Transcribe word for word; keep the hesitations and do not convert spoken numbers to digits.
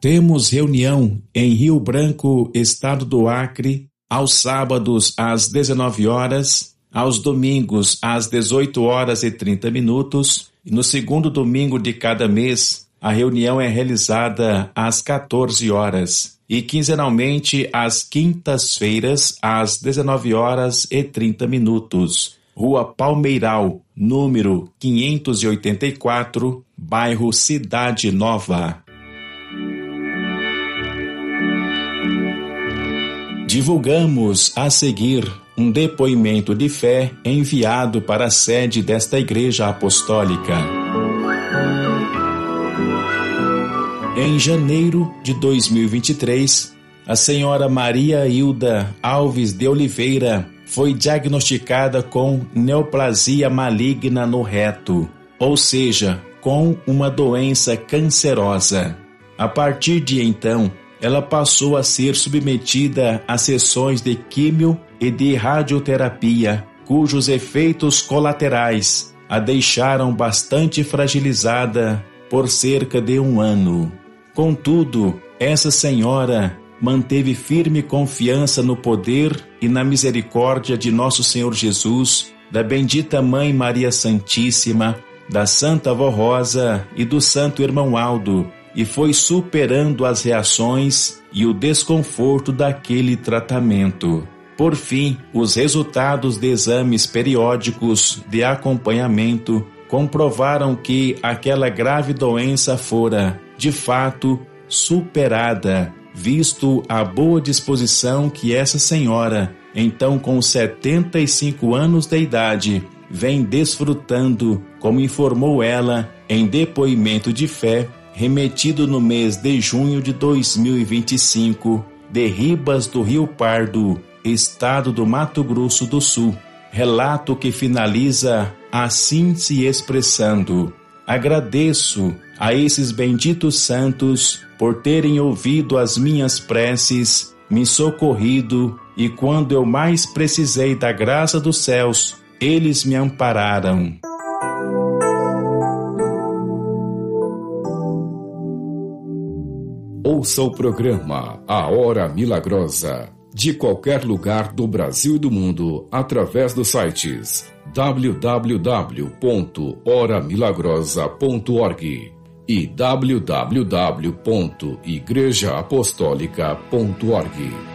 Temos reunião em Rio Branco, estado do Acre, aos sábados às dezenove horas, aos domingos às dezoito horas e trinta minutos, e no segundo domingo de cada mês, a reunião é realizada às quatorze horas, e quinzenalmente às quintas-feiras, às dezenove horas e trinta minutos. Rua Palmeiral, número quinhentos e oitenta e quatro, bairro Cidade Nova. Divulgamos a seguir um depoimento de fé enviado para a sede desta Igreja Apostólica. Em janeiro de dois mil e vinte e três, a senhora Maria Hilda Alves de Oliveira foi diagnosticada com neoplasia maligna no reto, ou seja, com uma doença cancerosa. A partir de então, ela passou a ser submetida a sessões de químio e de radioterapia, cujos efeitos colaterais a deixaram bastante fragilizada por cerca de um ano. Contudo, essa senhora manteve firme confiança no poder e na misericórdia de nosso Senhor Jesus, da bendita Mãe Maria Santíssima, da Santa Avó Rosa e do Santo Irmão Aldo, e foi superando as reações e o desconforto daquele tratamento. Por fim, os resultados de exames periódicos de acompanhamento comprovaram que aquela grave doença fora, de fato, superada, visto a boa disposição que essa senhora, então com setenta e cinco anos de idade, vem desfrutando, como informou ela em depoimento de fé, remetido no mês de junho de dois mil e vinte e cinco, de Ribas do Rio Pardo, estado do Mato Grosso do Sul. Relato que finaliza assim se expressando: agradeço a esses benditos santos por terem ouvido as minhas preces, me socorrido, e quando eu mais precisei da graça dos céus, eles me ampararam. Ouça o programa A Hora Milagrosa, de qualquer lugar do Brasil e do mundo, através dos sites w w w ponto hora milagrosa ponto org e w w w ponto igreja apostólica ponto org.